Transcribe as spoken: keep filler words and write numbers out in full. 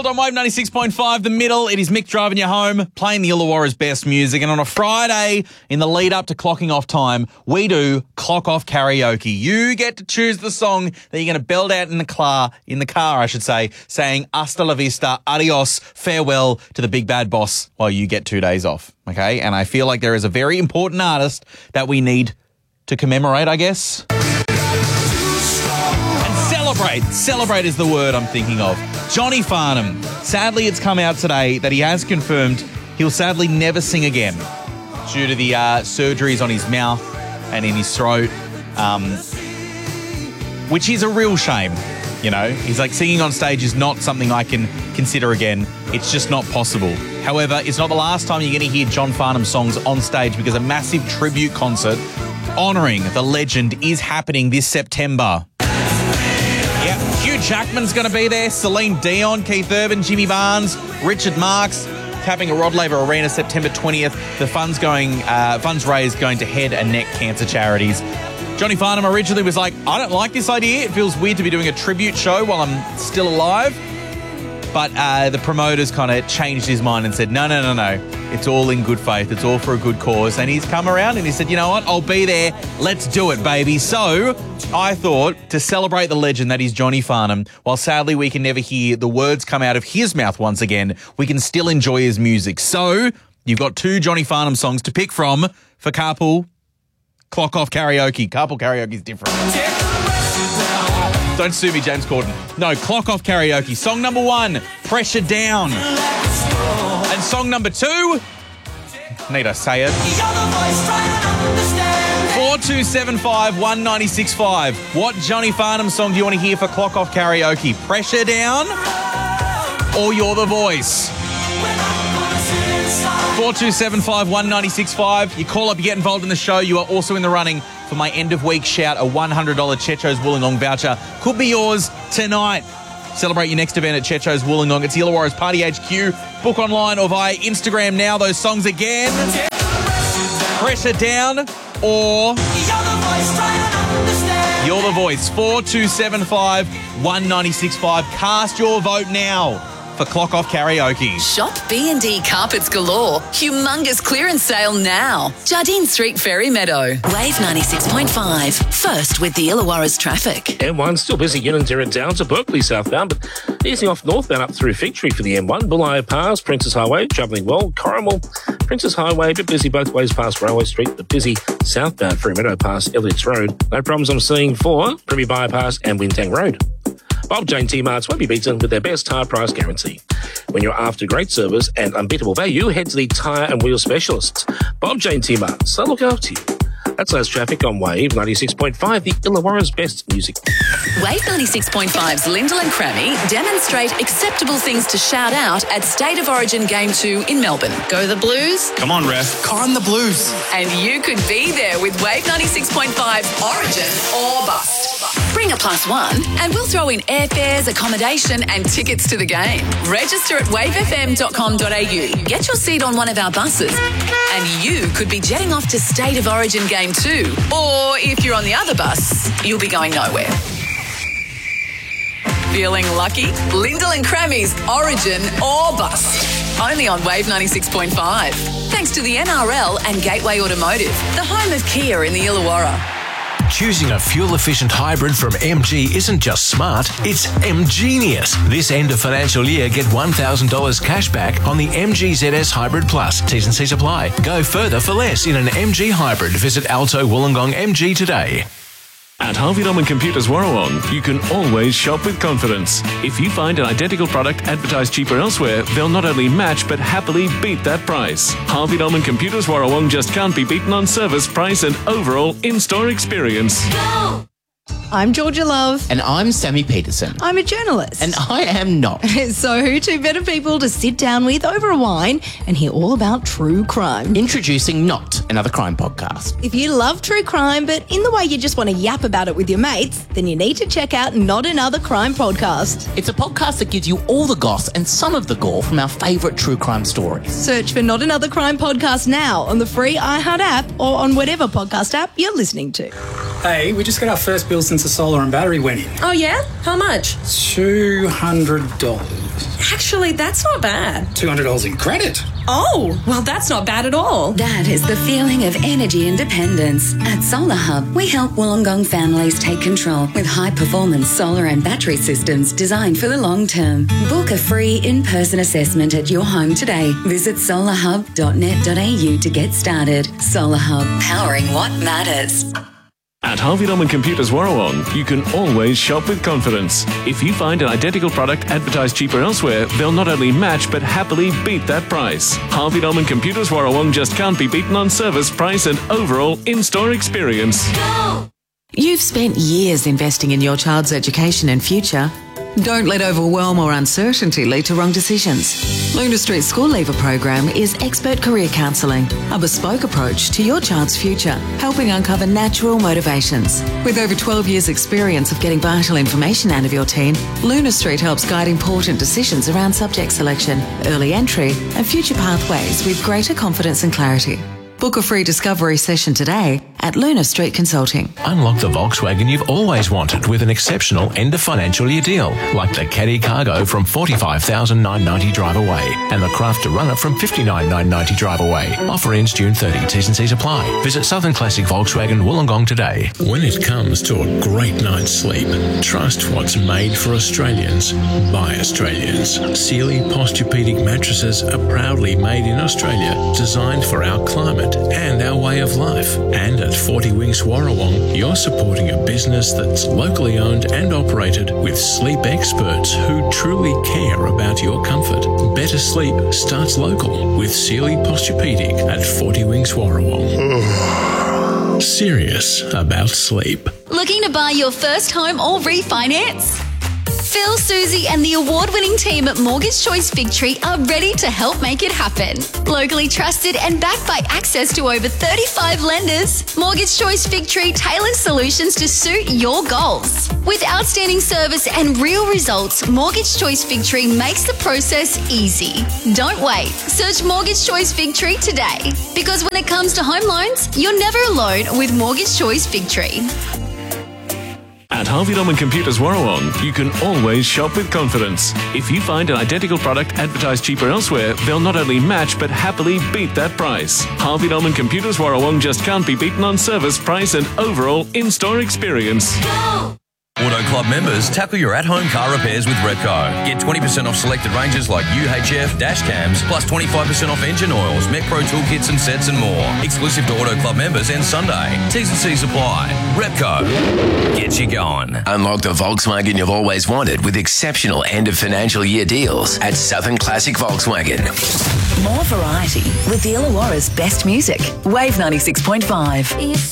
on Wave ninety-six point five, The Middle. It is Mick driving you home, playing the Illawarra's best music. And on a Friday, in the lead up to clocking off time, we do clock off karaoke. You get to choose the song that you're going to belt out in the car, in the car, I should say, saying hasta la vista, adios, farewell to the big bad boss while you get two days off. Okay? And I feel like there is a very important artist that we need to commemorate, I guess. Celebrate. Celebrate is the word I'm thinking of. Johnny Farnham. Sadly, it's come out today that he has confirmed he'll sadly never sing again due to the uh, surgeries on his mouth and in his throat, um, which is a real shame. You know, he's like, singing on stage is not something I can consider again. It's just not possible. However, it's not the last time you're going to hear John Farnham songs on stage because a massive tribute concert honouring the legend is happening this September. Yeah, Hugh Jackman's going to be there, Celine Dion, Keith Urban, Jimmy Barnes, Richard Marx, tapping a Rod Laver Arena September twentieth. The funds going, uh, funds raised going to head and neck cancer charities. Johnny Farnham originally was like, I don't like this idea. It feels weird to be doing a tribute show while I'm still alive. But uh, the promoters kind of changed his mind and said, no, no, no, no. It's all in good faith. It's all for a good cause. And he's come around and he said, you know what? I'll be there. Let's do it, baby. So I thought to celebrate the legend that is Johnny Farnham, while sadly we can never hear the words come out of his mouth once again, we can still enjoy his music. So you've got two Johnny Farnham songs to pick from for Carpool Clock Off Karaoke. Carpool Karaoke is different. Don't sue me, James Corden. No, Clock Off Karaoke. Song number one, Pressure Down. And song number two, need I say it? four two seven five, one nine six five. What Johnny Farnham song do you want to hear for Clock Off Karaoke? Pressure Down or You're the Voice? four two seven five, one nine six five. You call up, you get involved in the show. You are also in the running for my end of week shout, a one hundred dollars Checho's Wollongong voucher. Could be yours tonight. Celebrate your next event at Checho's Wollongong. It's Illawarra's Party H Q. Book online or via Instagram now. Those songs again. Pressure Down or You're the Voice. four two seven five, one nine six five. Cast your vote now for Clock Off Karaoke. Shop B and D Carpets Galore. Humongous clearance sale now. Jardine Street, Ferry Meadow. Wave ninety-six point five. First with the Illawarra's traffic. M one still busy Unanderra down to Berkeley southbound, but easing off northbound up through Fig Tree for the M one. Bulli Pass, Princess Highway, travelling well. Corrimal, Princess Highway, a bit busy both ways past Railway Street, but busy southbound Ferry Meadow past Elliott's Road. No problems I'm seeing for Privy Bypass and Wintang Road. Bob Jane T-Marts won't be beaten with their best tyre price guarantee. When you're after great service and unbeatable value, head to the tyre and wheel specialists. Bob Jane T-Marts, they'll look after you. That's less traffic on Wave ninety-six point five, the Illawarra's best music. Wave ninety-six point five's Lyndall and Crammy demonstrate acceptable things to shout out at State of Origin Game two in Melbourne. Go the Blues. Come on, ref. Con the Blues. And you could be there with Wave ninety-six point five's Origin or Bust. Bring a plus one and we'll throw in airfares, accommodation and tickets to the game. Register at wave f m dot com dot a u. Get your seat on one of our buses and you could be jetting off to State of Origin Game two. Or if you're on the other bus, you'll be going nowhere. Feeling lucky? Lyndall and Crammy's Origin or Bust. Only on Wave ninety-six point five. Thanks to the N R L and Gateway Automotive, the home of Kia in the Illawarra. Choosing a fuel-efficient hybrid from M G isn't just smart, it's M-genius. This end of financial year, get one thousand dollars cash back on the M G Z S Hybrid Plus. T's and C's apply. Go further for less in an M G hybrid. Visit Alto Wollongong M G today. At Harvey Norman Computers Warrawong, you can always shop with confidence. If you find an identical product advertised cheaper elsewhere, they'll not only match but happily beat that price. Harvey Norman Computers Warrawong just can't be beaten on service, price and overall in-store experience. Go! I'm Georgia Love. And I'm Sammy Peterson. I'm a journalist. And I am not. So who two better people to sit down with over a wine and hear all about true crime? Introducing Not, another crime podcast. If you love true crime, but in the way you just want to yap about it with your mates, then you need to check out Not Another Crime Podcast. It's a podcast that gives you all the goss and some of the gore from our favourite true crime stories. Search for Not Another Crime Podcast now on the free iHeart app or on whatever podcast app you're listening to. Hey, we just got our first bill since the solar and battery went in. Oh, yeah? How much? two hundred dollars. Actually, that's not bad. two hundred dollars in credit. Oh, well, that's not bad at all. That is the feeling of energy independence. At Solar Hub, we help Wollongong families take control with high-performance solar and battery systems designed for the long term. Book a free in-person assessment at your home today. Visit solar hub dot net dot a u to get started. Solar Hub, powering what matters. At Harvey Norman Computers Warrawong, you can always shop with confidence. If you find an identical product advertised cheaper elsewhere, they'll not only match but happily beat that price. Harvey Norman Computers Warrawong just can't be beaten on service, price and overall in-store experience. Go! You've spent years investing in your child's education and future. Don't let overwhelm or uncertainty lead to wrong decisions. Luna Street School Leaver program is expert career counselling, a bespoke approach to your child's future, helping uncover natural motivations. With over twelve years experience of getting vital information out of your teen, Luna Street helps guide important decisions around subject selection, early entry and future pathways with greater confidence and clarity. Book a free discovery session today at Luna Street Consulting. Unlock the Volkswagen you've always wanted with an exceptional end of financial year deal, like the Caddy Cargo from forty-five thousand nine hundred ninety drive away and the Crafter Runner from fifty-nine thousand nine hundred ninety drive away. Offer ends June thirtieth. T's and C's apply. Visit Southern Classic Volkswagen Wollongong today. When it comes to a great night's sleep, trust what's made for Australians by Australians. Sealy Posturepedic mattresses are proudly made in Australia, designed for our climate and our way of life. And at forty Winks Warrawong, you're supporting a business that's locally owned and operated with sleep experts who truly care about your comfort. Better sleep starts local with Sealy Posturepedic at forty Winks Warrawong. Serious about sleep. Looking to buy your first home or refinance? Phil, Susie and the award-winning team at Mortgage Choice Victory are ready to help make it happen. Locally trusted and backed by access to over thirty-five lenders, Mortgage Choice Victory tailors solutions to suit your goals. With outstanding service and real results, Mortgage Choice Victory makes the process easy. Don't wait. Search Mortgage Choice Victory today. Because when it comes to home loans, you're never alone with Mortgage Choice Victory. At Harvey Norman Computers Warrawong, you can always shop with confidence. If you find an identical product advertised cheaper elsewhere, they'll not only match but happily beat that price. Harvey Norman Computers Warrawong just can't be beaten on service, price and overall in-store experience. Go! Auto Club members, tackle your at-home car repairs with Repco. Get twenty percent off selected ranges like U H F, dash cams, plus twenty-five percent off engine oils, MechPro toolkits and sets and more. Exclusive to Auto Club members and Sunday. T's and C's apply. Repco. Get you going. Unlock the Volkswagen you've always wanted with exceptional end of financial year deals at Southern Classic Volkswagen. More variety with the Illawarra's best music. Wave ninety-six point five.